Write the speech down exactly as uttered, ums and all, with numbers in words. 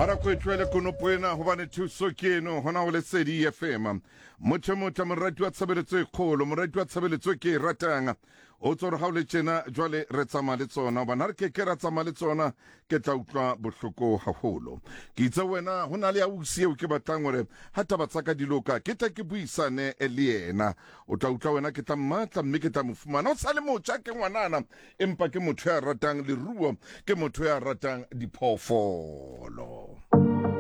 Ara kwetwele konopoena hobane thuso ke eno hona ho Lesedi F M. Motho motho morati wa tshebeletso e kgolo, morati wa tshebeletso ke e ratang. O tsore ha o le tjena jwale re tsamaya le tsona hobane re ke ke ra tsamaya le tsona ke tla utlwa bohloko haholo. Ke itse wena hona le ausi eo ke batlang hore ha taba tsa ka di loka ke tla ke buisane le yena. O tla utlwa wena ke tla mmatla mme ke tla mo fumana. O sa le motjha ke ngwanana empa ke motho ya ratang leruo, ke motho ya ratang diphoofolo.